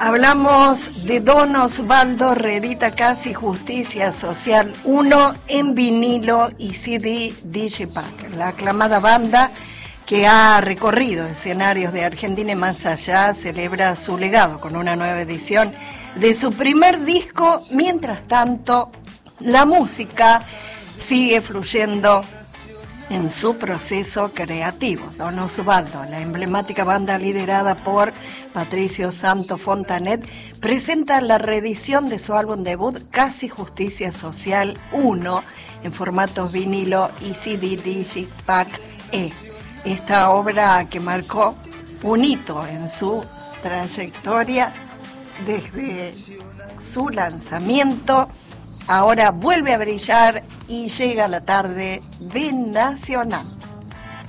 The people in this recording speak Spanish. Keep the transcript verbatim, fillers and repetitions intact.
Hablamos de Don Osvaldo, reedita Casi Justicia Social uno en vinilo y C D Digipack, la aclamada banda que ha recorrido escenarios de Argentina y más allá, celebra su legado con una nueva edición de su primer disco. Mientras tanto, la música sigue fluyendo en su proceso creativo. Don Osvaldo, la emblemática banda liderada por Patricio Santo Fontanet, presenta la reedición de su álbum debut Casi Justicia Social uno en formatos vinilo y C D Digipack E. Esta obra que marcó un hito en su trayectoria desde su lanzamiento, ahora vuelve a brillar y llega la tarde de Nacional.